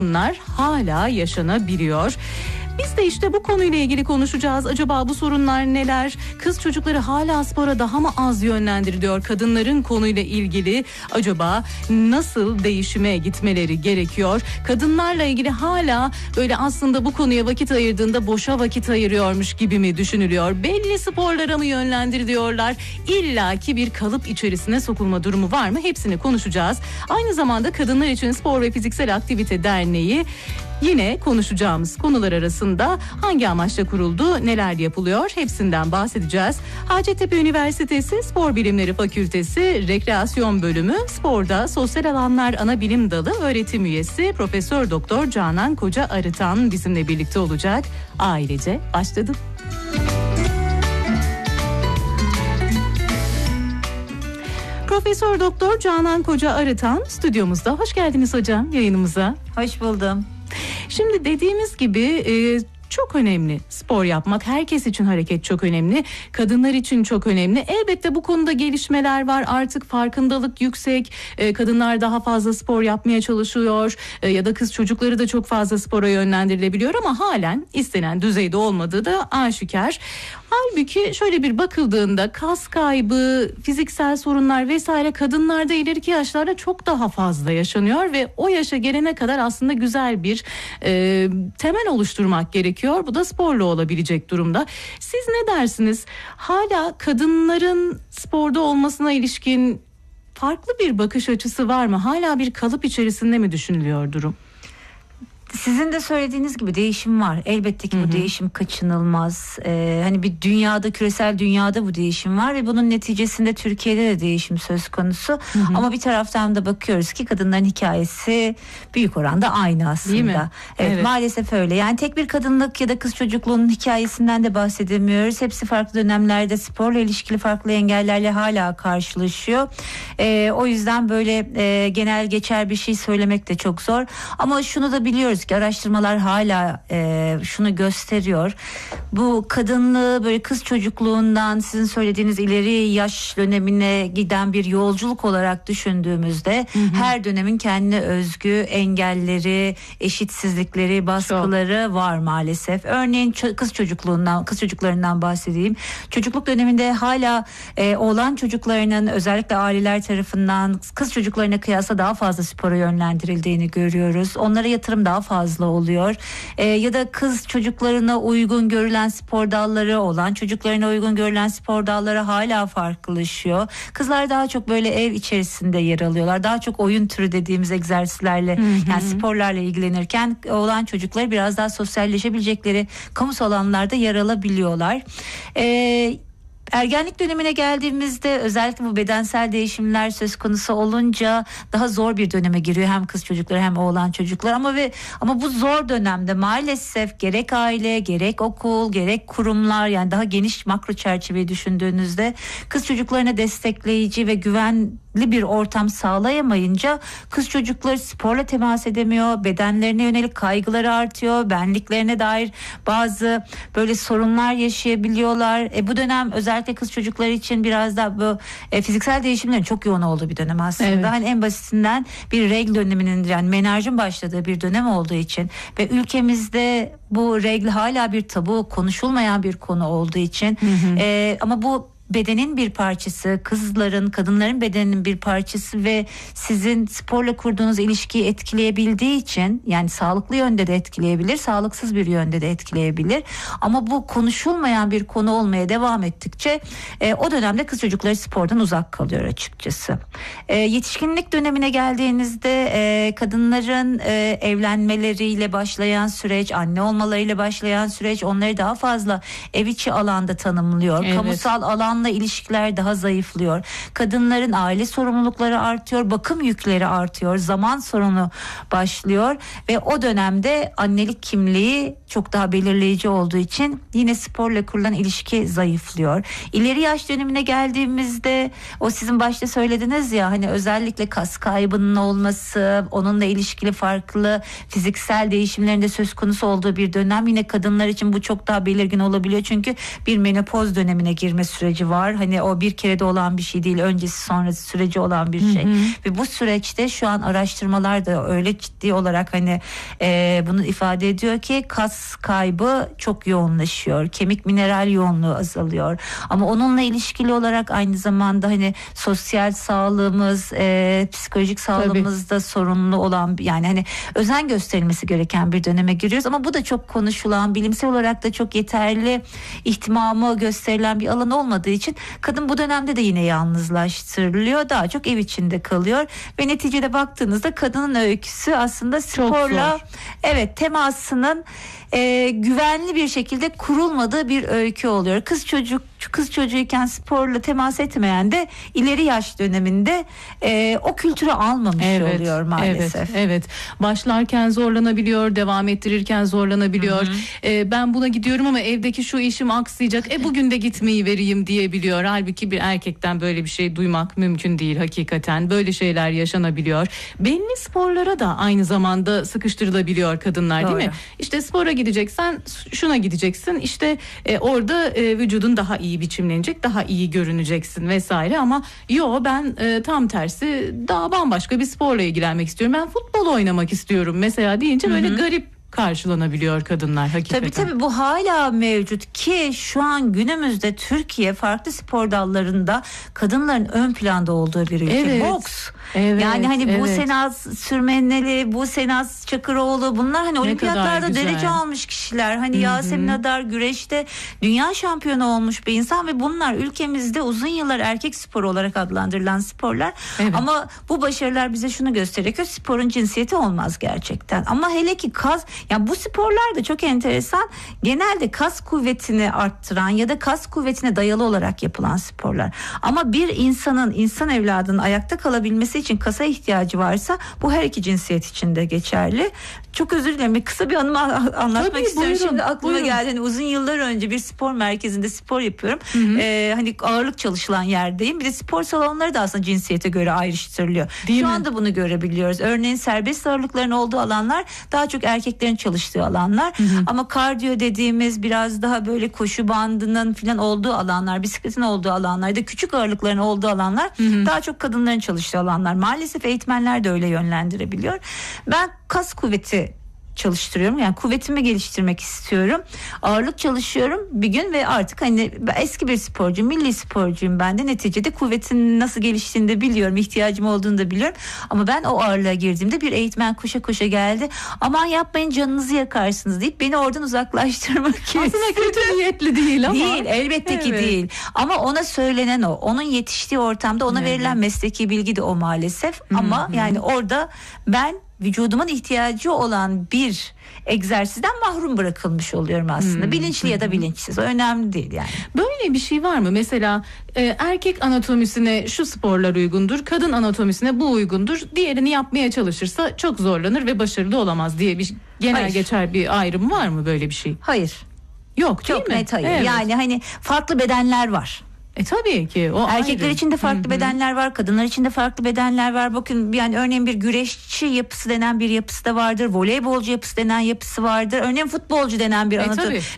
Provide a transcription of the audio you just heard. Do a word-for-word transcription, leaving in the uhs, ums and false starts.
Bunlar hala yaşanabiliyor. Biz de işte bu konuyla ilgili konuşacağız. Acaba bu sorunlar neler? Kız çocukları hala spora daha mı az yönlendiriliyor? Kadınların konuyla ilgili acaba nasıl değişime gitmeleri gerekiyor? Kadınlarla ilgili hala böyle aslında bu konuya vakit ayırdığında boşa vakit ayırıyormuş gibi mi düşünülüyor? Belli sporlara mı yönlendiriliyorlar? İlla ki bir kalıp içerisine sokulma durumu var mı? Hepsini konuşacağız. Aynı zamanda Kadınlar için Spor ve Fiziksel Aktivite Derneği yine konuşacağımız konular arasında hangi amaçla kuruldu, neler yapılıyor, hepsinden bahsedeceğiz. Hacettepe Üniversitesi Spor Bilimleri Fakültesi Rekreasyon Bölümü Sporda Sosyal Alanlar Anabilim Dalı öğretim üyesi Profesör Doktor Canan Koca Arıtan bizimle birlikte olacak. Ailece başladı. Profesör Doktor Canan Koca Arıtan stüdyomuzda. Hoş geldiniz hocam yayınımıza. Hoş buldum. Şimdi dediğimiz gibi e, çok önemli spor yapmak. Herkes için hareket çok önemli. Kadınlar için çok önemli. Elbette bu konuda gelişmeler var. Artık farkındalık yüksek. E, kadınlar daha fazla spor yapmaya çalışıyor. E, ya da kız çocukları da çok fazla spora yönlendirilebiliyor ama halen istenen düzeyde olmadığı da aşikar. Halbuki şöyle bir bakıldığında kas kaybı, fiziksel sorunlar vesaire kadınlarda ileriki yaşlarda çok daha fazla yaşanıyor ve o yaşa gelene kadar aslında güzel bir e, temel oluşturmak gerekiyor. Bu da sporla olabilecek durumda. Siz ne dersiniz? Hala kadınların sporda olmasına ilişkin farklı bir bakış açısı var mı? Hala bir kalıp içerisinde mi düşünülüyor durum? Sizin de söylediğiniz gibi değişim var. Elbette ki Hı hı. bu değişim kaçınılmaz. Ee, hani bir dünyada, küresel dünyada bu değişim var ve bunun neticesinde Türkiye'de de değişim söz konusu. Hı hı. Ama bir taraftan da bakıyoruz ki kadınların hikayesi büyük oranda aynı aslında. Değil mi? Evet, Evet. Maalesef öyle. Yani tek bir kadınlık ya da kız çocukluğunun hikayesinden de bahsedemiyoruz. Hepsi farklı dönemlerde sporla ilişkili farklı engellerle hala karşılaşıyor. Ee, o yüzden böyle e, genel geçer bir şey söylemek de çok zor. Ama şunu da biliyoruz ki araştırmalar hala e, şunu gösteriyor. Bu kadınlığı böyle kız çocukluğundan sizin söylediğiniz ileri yaş dönemine giden bir yolculuk olarak düşündüğümüzde hı hı. her dönemin kendine özgü engelleri, eşitsizlikleri, baskıları Çok. var maalesef. Örneğin kız çocukluğundan, kız çocuklarından bahsedeyim. Çocukluk döneminde hala e, oğlan çocuklarının özellikle aileler tarafından kız çocuklarına kıyasla daha fazla spora yönlendirildiğini görüyoruz. Onlara yatırım daha fazla oluyor. E, ya da kız çocuklarına uygun görülen spor dalları, olan çocuklarına uygun görülen spor dalları hala farklılaşıyor. Kızlar daha çok böyle ev içerisinde yer alıyorlar. Daha çok oyun türü dediğimiz egzersizlerle hı hı. yani sporlarla ilgilenirken olan çocuklar biraz daha sosyalleşebilecekleri kamusal alanlarda yer alabiliyorlar. Eee Ergenlik dönemine geldiğimizde özellikle bu bedensel değişimler söz konusu olunca daha zor bir döneme giriyor hem kız çocukları hem oğlan çocuklar ama ve ama bu zor dönemde maalesef gerek aile, gerek okul, gerek kurumlar yani daha geniş makro çerçeveyi düşündüğünüzde kız çocuklarına destekleyici ve güvenli bir ortam sağlayamayınca kız çocukları sporla temas edemiyor, bedenlerine yönelik kaygıları artıyor, benliklerine dair bazı böyle sorunlar yaşayabiliyorlar. E, bu dönem özellikle kız çocukları için biraz da bu e, fiziksel değişimlerin çok yoğun olduğu bir dönem aslında. Evet. Hani en basitinden bir regl döneminin yani menarjın başladığı bir dönem olduğu için ve ülkemizde bu regl hala bir tabu, konuşulmayan bir konu olduğu için hı hı. E, ama bu bedenin bir parçası, kızların, kadınların bedeninin bir parçası ve sizin sporla kurduğunuz ilişkiyi etkileyebildiği için yani sağlıklı yönde de etkileyebilir, sağlıksız bir yönde de etkileyebilir. Ama bu konuşulmayan bir konu olmaya devam ettikçe e, o dönemde kız çocukları spordan uzak kalıyor açıkçası. E, yetişkinlik dönemine geldiğinizde e, kadınların e, evlenmeleriyle başlayan süreç, anne olmalarıyla başlayan süreç onları daha fazla ev içi alanda tanımlıyor. Evet. Kamusal alan ilişkiler daha zayıflıyor. Kadınların aile sorumlulukları artıyor, bakım yükleri artıyor, zaman sorunu başlıyor ve o dönemde annelik kimliği çok daha belirleyici olduğu için yine sporla kurulan ilişki zayıflıyor. İleri yaş dönemine geldiğimizde o sizin başta söylediniz ya hani özellikle kas kaybının olması, onunla ilişkili farklı fiziksel değişimlerinde söz konusu olduğu bir dönem yine kadınlar için bu çok daha belirgin olabiliyor çünkü bir menopoz dönemine girme süreci var. var. Hani o bir kere de olan bir şey değil. Öncesi sonrası süreci olan bir şey. Hı hı. Ve bu süreçte şu an araştırmalar da öyle ciddi olarak hani e, bunu ifade ediyor ki kas kaybı çok yoğunlaşıyor. Kemik mineral yoğunluğu azalıyor. Ama onunla ilişkili olarak aynı zamanda hani sosyal sağlığımız, e, psikolojik sağlığımızda Tabii. sorunlu olan, yani hani özen gösterilmesi gereken bir döneme giriyoruz. Ama bu da çok konuşulan, bilimsel olarak da çok yeterli ihtimamı gösterilen bir alan olmadığı için kadın bu dönemde de yine yalnızlaştırılıyor. Daha çok ev içinde kalıyor ve neticede baktığınızda kadının öyküsü aslında sporla evet temasının e, güvenli bir şekilde kurulmadığı bir öykü oluyor. Kız çocuk kız çocuğuyken sporla temas etmeyen de ileri yaş döneminde e, o kültürü almamış evet, oluyor maalesef. Evet, evet. Başlarken zorlanabiliyor, devam ettirirken zorlanabiliyor. E, ben buna gidiyorum ama evdeki şu işim aksayacak. E bugün de gitmeyi vereyim diyebiliyor. Halbuki bir erkekten böyle bir şey duymak mümkün değil hakikaten. Böyle şeyler yaşanabiliyor. Belli sporlara da aynı zamanda sıkıştırılabiliyor kadınlar Doğru. değil mi? İşte spora gideceksen şuna gideceksin. İşte e, orada e, vücudun daha iyi biçimlenecek, daha iyi görüneceksin vesaire. Ama yo ben e, tam tersi daha bambaşka bir sporla ilgilenmek istiyorum. Ben futbol oynamak istiyorum mesela deyince Hı-hı. böyle garip karşılanabiliyor kadınlar hakikaten. Tabii tabii bu hala mevcut ki şu an günümüzde Türkiye farklı spor dallarında kadınların ön planda olduğu bir ülke. Evet. Boks. Evet, yani hani evet. bu Senaz Sürmeneli, bu Senaz Çakıroğlu bunlar hani ne olimpiyatlarda derece almış kişiler. Hani Hı-hı. Yasemin Adar güreşte dünya şampiyonu olmuş bir insan ve bunlar ülkemizde uzun yıllar erkek sporu olarak adlandırılan sporlar. Evet. Ama bu başarılar bize şunu gösteriyor ki sporun cinsiyeti olmaz gerçekten. Ama hele ki kas, yani bu sporlar da çok enteresan. Genelde kas kuvvetini arttıran ya da kas kuvvetine dayalı olarak yapılan sporlar. Ama bir insanın, insan evladının ayakta kalabilmesi için kasa ihtiyacı varsa bu her iki cinsiyet için de geçerli. Çok özür dilerim. Kısa bir anımı anlatmak Tabii, istiyorum. Buyurun, Şimdi aklıma buyurun. geldi. Hani uzun yıllar önce bir spor merkezinde spor yapıyorum. Hı hı. Ee, hani ağırlık çalışılan yerdeyim. Bir de spor salonları da aslında cinsiyete göre ayrıştırılıyor. Değil Şu mi? anda bunu görebiliyoruz. Örneğin serbest ağırlıkların olduğu alanlar daha çok erkeklerin çalıştığı alanlar. Hı hı. Ama kardiyo dediğimiz biraz daha böyle koşu bandının falan olduğu alanlar, bisikletin olduğu alanlarda küçük ağırlıkların olduğu alanlar hı hı. daha çok kadınların çalıştığı alanlar. Maalesef eğitmenler de öyle yönlendirebiliyor. Ben kas kuvveti çalıştırıyorum. Yani kuvvetimi geliştirmek istiyorum. Ağırlık çalışıyorum bir gün ve artık hani eski bir sporcu, milli sporcuyum ben de. Neticede kuvvetin nasıl geliştiğini de biliyorum. İhtiyacım olduğunu da biliyorum. Ama ben o ağırlığa girdiğimde bir eğitmen koşa koşa geldi. Aman yapmayın canınızı yakarsınız deyip beni oradan uzaklaştırmak istedi. Aslında kötü niyetli değil ama. Değil, elbette evet. ki değil. Ama ona söylenen o. Onun yetiştiği ortamda ona evet. verilen mesleki bilgi de o maalesef. Hı-hı. Ama yani orada ben vücudumun ihtiyacı olan bir egzersizden mahrum bırakılmış oluyorum aslında. Hmm. Bilinçli ya da bilinçsiz. O önemli değil yani. Böyle bir şey var mı? Mesela e, erkek anatomisine şu sporlar uygundur, kadın anatomisine bu uygundur. Diğerini yapmaya çalışırsa çok zorlanır ve başarılı olamaz diye bir genel hayır. geçer bir ayrım var mı böyle bir şey? Hayır. Yok değil çok mi? net hayır. Evet. Yani hani farklı bedenler var. E tabii ki. O Erkekler ayrı. için de farklı Hı-hı. bedenler var, kadınlar için de farklı bedenler var. Bakın yani örneğin bir güreşçi yapısı denen bir yapısı da vardır. Voleybolcu yapısı denen yapısı vardır. Örneğin futbolcu denen bir e anatomi.